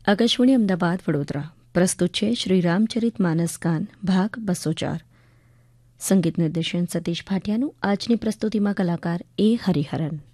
આકાશવાણી અમદાવાદ વડોદરા પ્રસ્તુત છે શ્રી રામચરિત માનસ ગાન ભાગ 204. સંગીત નિર્દેશન સતીશ ભાટિયાનું. આજની પ્રસ્તુતિમાં કલાકાર એ હરિહરન.